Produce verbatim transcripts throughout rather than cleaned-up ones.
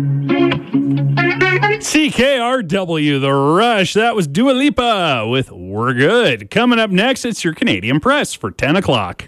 C K R W, The Rush. That was Dua Lipa with We're Good. Coming up next, it's your Canadian Press for ten o'clock.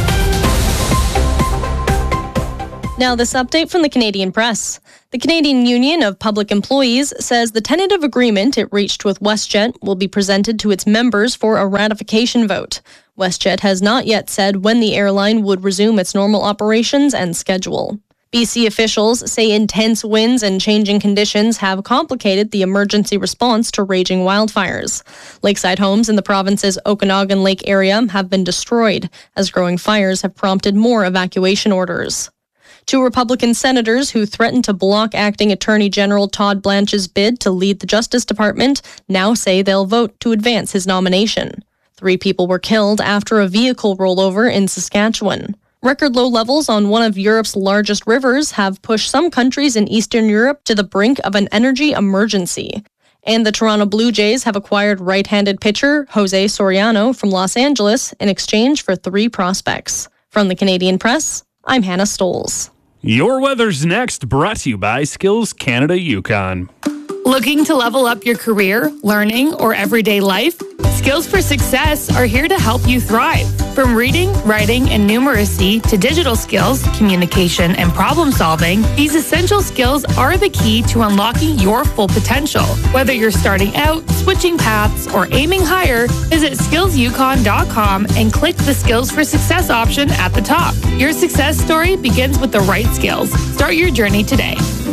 Now, this update from the Canadian Press. The Canadian Union of Public Employees says the tentative agreement it reached with WestJet will be presented to its members for a ratification vote. WestJet has not yet said when the airline would resume its normal operations and schedule. B C officials say intense winds and changing conditions have complicated the emergency response to raging wildfires. Lakeside homes in the province's Okanagan Lake area have been destroyed, as growing fires have prompted more evacuation orders. Two Republican senators who threatened to block acting Attorney General Todd Blanche's bid to lead the Justice Department now say they'll vote to advance his nomination. Three people were killed after a vehicle rollover in Saskatchewan. Record low levels on one of Europe's largest rivers have pushed some countries in Eastern Europe to the brink of an energy emergency. And the Toronto Blue Jays have acquired right-handed pitcher Jose Soriano from Los Angeles in exchange for three prospects. From the Canadian Press, I'm Hannah Stoles. Your weather's next, brought to you by Skills Canada Yukon. Looking to level up your career, learning, or everyday life? Skills for Success are here to help you thrive. From reading, writing, and numeracy to digital skills, communication, and problem solving, these essential skills are the key to unlocking your full potential. Whether you're starting out, switching paths, or aiming higher, visit skills yukon dot com and click the Skills for Success option at the top. Your success story begins with the right skills. Start your journey today.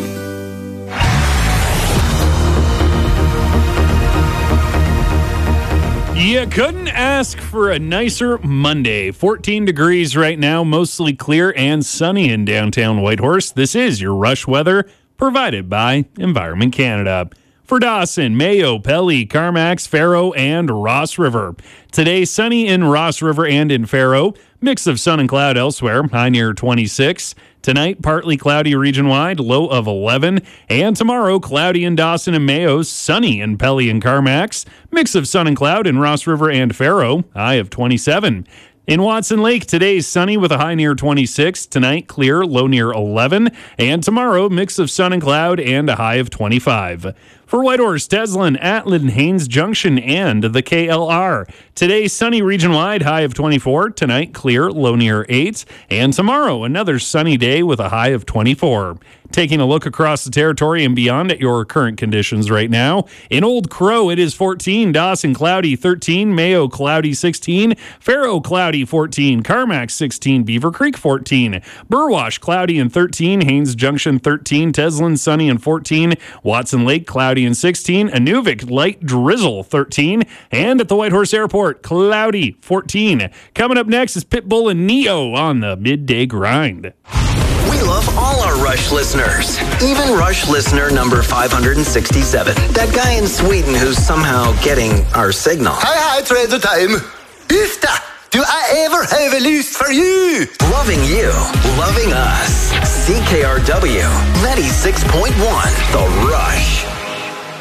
You couldn't ask for a nicer Monday. fourteen degrees right now, mostly clear and sunny in downtown Whitehorse. This is your Rush weather provided by Environment Canada. For Dawson, Mayo, Pelly, Carmacks, Faro, and Ross River. Today, sunny in Ross River and in Faro. Mix of sun and cloud elsewhere, high near twenty-six. Tonight, partly cloudy region-wide, low of eleven. And tomorrow, cloudy in Dawson and Mayo, sunny in Pelly and Carmacks. Mix of sun and cloud in Ross River and Faro, high of twenty-seven. In Watson Lake, today sunny with a high near twenty-six. Tonight, clear, low near eleven. And tomorrow, mix of sun and cloud and a high of twenty-five. For Whitehorse, Teslin, Atlin, Haines Junction, and the K L R. Today, sunny region-wide, high of twenty-four. Tonight, clear, low near eight. And tomorrow, another sunny day with a high of twenty-four. Taking a look across the territory and beyond at your current conditions right now. In Old Crow, it is fourteen. Dawson, cloudy, thirteen. Mayo, cloudy, sixteen. Faro, cloudy, fourteen. Carmack, sixteen. Beaver Creek, fourteen. Burwash, cloudy and thirteen. Haines Junction, thirteen. Teslin, sunny and fourteen. Watson Lake, cloudy and sixteen. Inuvik, light drizzle, thirteen. And at the Whitehorse Airport, cloudy, fourteen. Coming up next is Pitbull and Neo on the Midday Grind. We love all our Rush listeners, even Rush listener number five hundred sixty-seven. That guy in Sweden who's somehow getting our signal. Hi, hi, tredje time. Ufta, do I ever have a list for you? Loving you, loving us. C K R W, ninety-six point one, The Rush.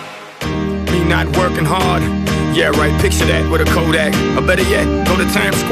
Me not working hard. Yeah, right, picture that with a Kodak. Or better yet, go to Times Square.